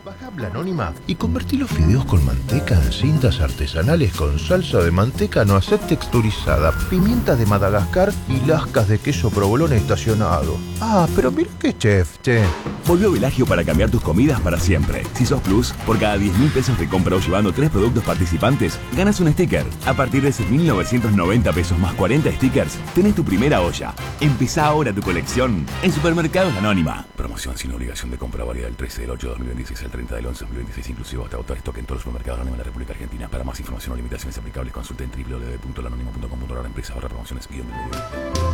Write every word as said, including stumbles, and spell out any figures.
Baja la Anónima y convertí los fideos con manteca en cintas artesanales con salsa de manteca no aceite texturizada, pimienta de Madagascar y lascas de queso provolone estacionado. Ah, pero mira qué chef, che. Volvió Velagio para cambiar tus comidas para siempre. Si sos Plus, por cada diez mil pesos de compra o llevando tres productos participantes, ganas un sticker. A partir de seis mil novecientos noventa pesos más cuarenta stickers, tenés tu primera olla. Empezá ahora tu colección en Supermercados La Anónima. Promoción sin obligación de compra válida del trece del ocho de dos mil veintiséis al treinta del once de dos mil veintiséis, inclusive hasta agotar stock en todos los supermercados Anónima de la República Argentina. Para más información o limitaciones aplicables, consulte en w w w punto lanónima punto com punto a r. Empresa ahorra promociones guión del medio.